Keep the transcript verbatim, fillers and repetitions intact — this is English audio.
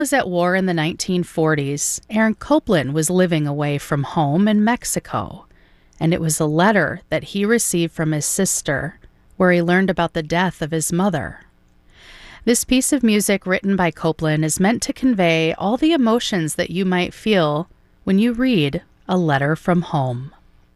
Was at war in the nineteen forties, Aaron Copland was living away from home in Mexico, and it was a letter that he received from his sister where he learned about the death of his mother. This piece of music written by Copland is meant to convey all the emotions that you might feel when you read A Letter from Home.